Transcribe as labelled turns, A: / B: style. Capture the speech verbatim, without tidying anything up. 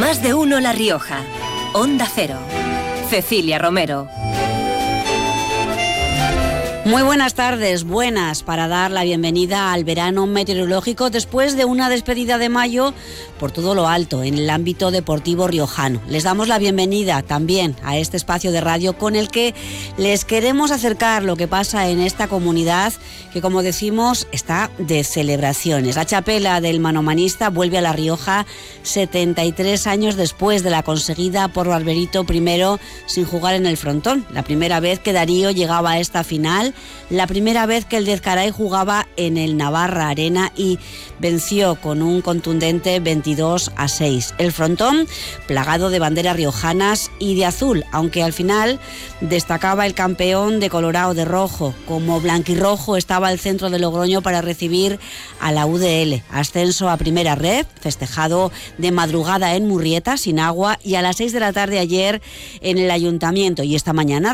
A: Más de uno La Rioja. Onda Cero. Cecilia Romero.
B: Muy buenas tardes, buenas para dar la bienvenida al verano meteorológico después de una despedida de mayo por todo lo alto en el ámbito deportivo riojano. Les damos la bienvenida también a este espacio de radio con el que les queremos acercar lo que pasa en esta comunidad que, como decimos, está de celebraciones. La chapela del manomanista vuelve a La Rioja setenta y tres años después de la conseguida por Barberito primero sin jugar en el frontón. La primera vez que Darío llegaba a esta final, la primera vez que el de Ezcaray jugaba en el Navarra Arena y venció con un contundente veintidós a seis. El frontón plagado de banderas riojanas y de azul, aunque al final destacaba el campeón de colorado de rojo. Como blanquirrojo estaba el centro de Logroño para recibir a la U D L. Ascenso a primera red, festejado de madrugada en Murrieta, sin agua, y a las seis de la tarde ayer en el Ayuntamiento. Y esta mañana